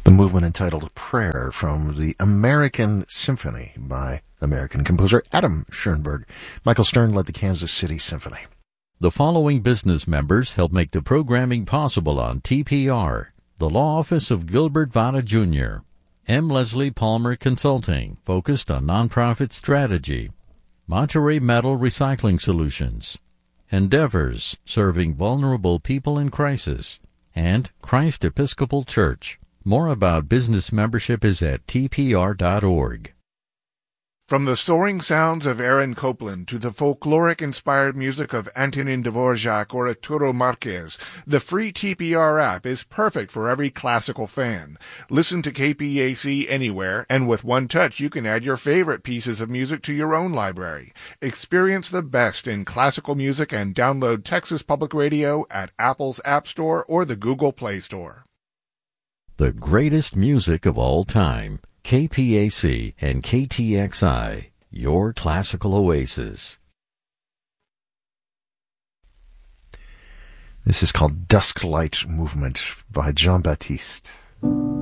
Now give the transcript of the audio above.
A movement entitled Prayer from the American Symphony by American composer Adam Schoenberg. Michael Stern led the Kansas City Symphony. The following business members help make the programming possible on TPR. The Law Office of Gilbert Vada Jr., M. Leslie Palmer Consulting, focused on nonprofit strategy, Monterey Metal Recycling Solutions, Endeavors, serving vulnerable people in crisis, and Christ Episcopal Church. More about business membership is at tpr.org. From the soaring sounds of Aaron Copland to the folkloric-inspired music of Antonin Dvorak or Arturo Marquez, the free TPR app is perfect for every classical fan. Listen to KPAC anywhere, and with one touch you can add your favorite pieces of music to your own library. Experience the best in classical music and download Texas Public Radio at Apple's App Store or the Google Play Store. The greatest music of all time. KPAC and KTXI, your classical oasis. This is called Dusk Light Movement by Jean Baptiste.